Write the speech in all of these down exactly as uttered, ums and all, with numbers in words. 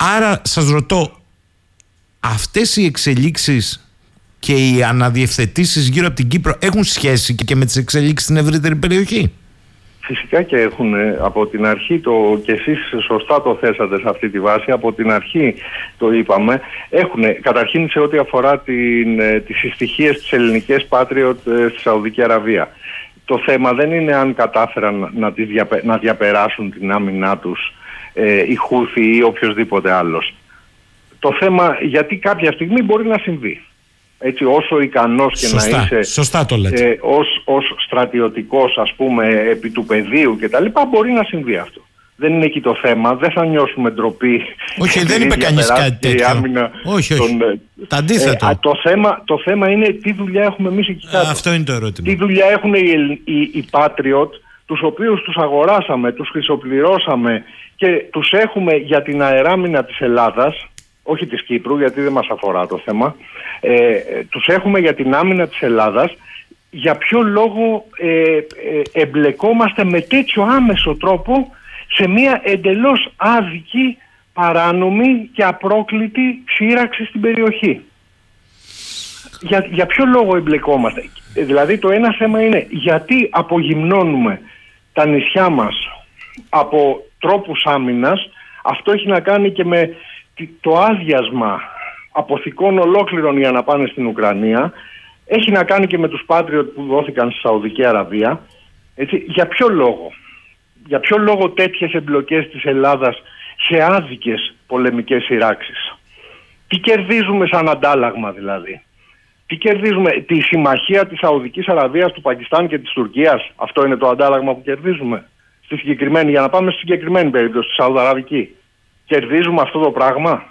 Άρα σας ρωτώ, αυτές οι εξελίξεις και οι αναδιευθετήσεις γύρω από την Κύπρο έχουν σχέση και με τις εξελίξεις στην ευρύτερη περιοχή? Φυσικά και έχουν. Από την αρχή, το, και εσείς σωστά το θέσατε σε αυτή τη βάση, από την αρχή το είπαμε, έχουν. Καταρχήν σε ό,τι αφορά την, τις συστοιχίες της ελληνικές Patriot στη Σαουδική Αραβία. Το θέμα δεν είναι αν κατάφεραν να, τις διαπε, να διαπεράσουν την άμυνά τους ε, οι Χούθοι ή οποιοδήποτε άλλος. Το θέμα, γιατί κάποια στιγμή μπορεί να συμβεί. Έτσι, όσο ικανός και σωστά, να είσαι σωστά το λέτε. Ε, ως, ως στρατιωτικός, ας πούμε, επί του πεδίου και τα λοιπά, μπορεί να συμβεί αυτό. Δεν είναι εκεί το θέμα, δεν θα νιώσουμε ντροπή. Όχι, δεν είπε κανείς κάτι τέτοιο. Όχι, όχι. Τον, τα αντίθετο. Ε, το, θέμα, το θέμα είναι τι δουλειά έχουμε εμείς εκεί κάτω. Αυτό είναι το ερώτημα. Τι δουλειά έχουν οι, οι, οι Patriot, τους οποίους τους αγοράσαμε, τους χρυσοπληρώσαμε και τους έχουμε για την αεράμινα της Ελλάδας, όχι της Κύπρου, γιατί δεν μας αφορά το θέμα. Ε, τους έχουμε για την άμυνα της Ελλάδας. Για ποιο λόγο ε, ε, εμπλεκόμαστε με τέτοιο άμεσο τρόπο σε μια εντελώς άδικη, παράνομη και απρόκλητη σύραξη στην περιοχή? Για, για ποιο λόγο εμπλεκόμαστε? Δηλαδή το ένα θέμα είναι γιατί απογυμνώνουμε τα νησιά μας από τρόπους άμυνας. Αυτό έχει να κάνει και με το άδειασμα αποθηκών ολόκληρων για να πάνε στην Ουκρανία. Έχει να κάνει και με τους Patriot που δόθηκαν στη Σαουδική Αραβία. Έτσι, για ποιο λόγο? Για ποιο λόγο τέτοιες εμπλοκές της Ελλάδας σε άδικες πολεμικές σειράξεις? Τι κερδίζουμε σαν αντάλλαγμα δηλαδή? Τι κερδίζουμε? Τη συμμαχία της Σαουδικής Αραβίας, του Πακιστάν και της Τουρκίας? Αυτό είναι το αντάλλαγμα που κερδίζουμε? Στη συγκεκριμένη, για να πάμε στη συγκεκριμένη περίπτωση, στη Σαουδαραβική. Κερδίζουμε αυτό το πράγμα?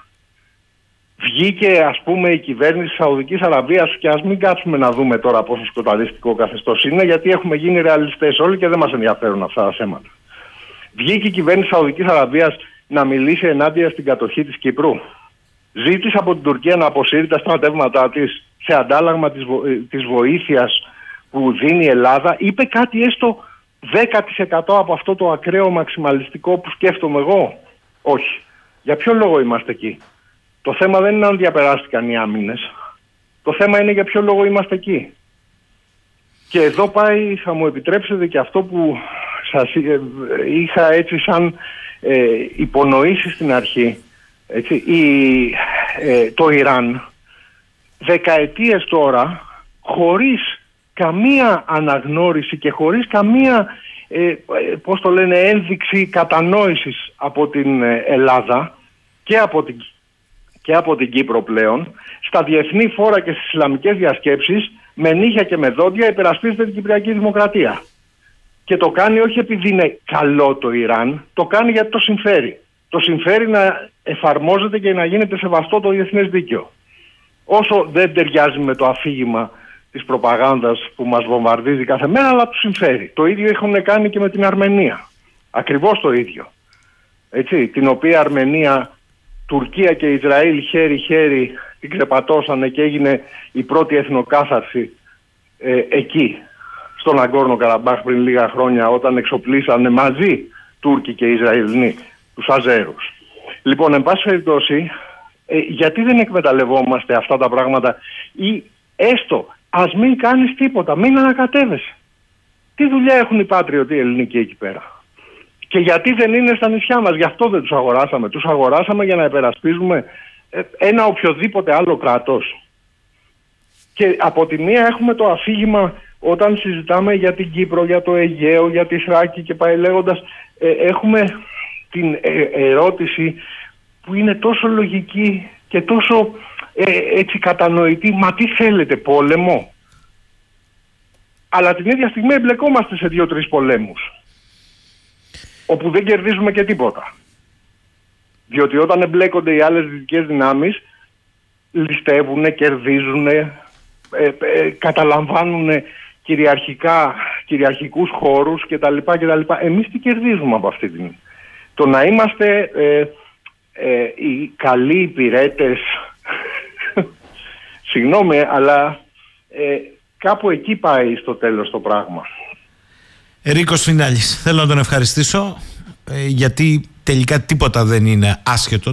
Βγήκε, ας πούμε, η κυβέρνηση της Σαουδικής Αραβίας, και ας μην κάτσουμε να δούμε τώρα πόσο σκοταδιστικό καθεστώς είναι, γιατί έχουμε γίνει ρεαλιστές όλοι και δεν μας ενδιαφέρουν αυτά τα θέματα. Βγήκε η κυβέρνηση της Σαουδικής Αραβίας να μιλήσει ενάντια στην κατοχή της Κύπρου? Ζήτησε από την Τουρκία να αποσύρει τα στρατεύματά της σε αντάλλαγμα της, βο... της βοήθειας που δίνει η Ελλάδα? Είπε κάτι έστω δέκα τοις εκατό από αυτό το ακραίο μαξιμαλιστικό που σκέφτομαι εγώ? Όχι. Για ποιο λόγο είμαστε εκεί? Το θέμα δεν είναι αν διαπεράστηκαν οι άμυνες. Το θέμα είναι για ποιο λόγο είμαστε εκεί. Και εδώ πάει, θα μου επιτρέψετε, και αυτό που σας είχα έτσι σαν ε, υπονοήσει στην αρχή. Έτσι, η, ε, το Ιράν δεκαετίες τώρα, χωρίς καμία αναγνώριση και χωρίς καμία ε, πώς το λένε, ένδειξη κατανόησης από την Ελλάδα και από την και από την Κύπρο πλέον, στα διεθνή φόρα και στις Ισλαμικές διασκέψεις, με νύχια και με δόντια υπερασπίζεται την Κυπριακή Δημοκρατία. Και το κάνει όχι επειδή είναι καλό το Ιράν, το κάνει γιατί το συμφέρει. Το συμφέρει να εφαρμόζεται και να γίνεται σεβαστό το διεθνές δίκαιο. Όσο δεν ταιριάζει με το αφήγημα της προπαγάνδας που μας βομβαρδίζει κάθε μέρα, αλλά του συμφέρει. Το ίδιο έχουν κάνει και με την Αρμενία. Ακριβώς το ίδιο. Έτσι, την οποία Αρμενία, Τουρκία και Ισραήλ χέρι-χέρι την ξεπατώσανε και έγινε η πρώτη εθνοκάθαρση ε, εκεί, στον Αγκόρνο Καραμπάχ πριν λίγα χρόνια, όταν εξοπλίσανε μαζί Τούρκοι και Ισραηλινοί τους Αζέρους. Λοιπόν, εν πάση περιπτώσει, ε, γιατί δεν εκμεταλλευόμαστε αυτά τα πράγματα, ή έστω ας μην κάνεις τίποτα, μην ανακατεύεσαι? Τι δουλειά έχουν οι Patriot οι ελληνικοί εκεί πέρα? Και γιατί δεν είναι στα νησιά μας? Γι' αυτό δεν τους αγοράσαμε. Τους αγοράσαμε για να υπερασπίζουμε ένα οποιοδήποτε άλλο κράτος. Και από τη μία έχουμε το αφήγημα, όταν συζητάμε για την Κύπρο, για το Αιγαίο, για τη Θράκη και πάει λέγοντας, ε, έχουμε την ε, ερώτηση που είναι τόσο λογική και τόσο ε, έτσι κατανοητή. Μα τι θέλετε, πόλεμο? Αλλά την ίδια στιγμή εμπλεκόμαστε σε δύο-τρεις πολέμους, όπου δεν κερδίζουμε και τίποτα. Διότι όταν εμπλέκονται οι άλλες δυτικές δυνάμεις, ληστεύουν, κερδίζουν, ε, ε, καταλαμβάνουν κυριαρχικά, κυριαρχικούς χώρους κτλ. κτλ. Εμείς τι κερδίζουμε από αυτή την? Το να είμαστε ε, ε, οι καλοί υπηρέτες, συγγνώμη, αλλά ε, κάπου εκεί πάει στο τέλος το πράγμα. Ερίκο Σφινάλης, θέλω να τον ευχαριστήσω, ε, γιατί τελικά τίποτα δεν είναι άσχετο.